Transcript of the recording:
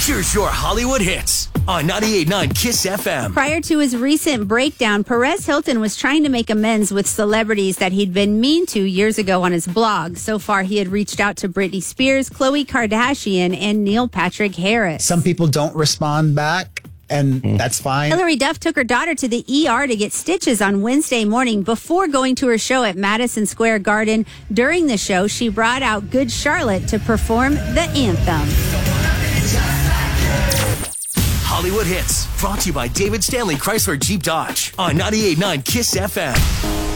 Here's your Hollywood hits on 98.9 KISS FM. Prior to his recent breakdown, Perez Hilton was trying to make amends with celebrities that he'd been mean to years ago on his blog. So far, he had reached out to Britney Spears, Khloe Kardashian, and Neil Patrick Harris. Some people don't respond back, and that's fine. Hilary Duff took her daughter to the ER to get stitches on Wednesday morning before going to her show at Madison Square Garden. During the show, she brought out Good Charlotte to perform the anthem. Hollywood hits brought to you by David Stanley Chrysler Jeep Dodge on 98.9 KISS FM.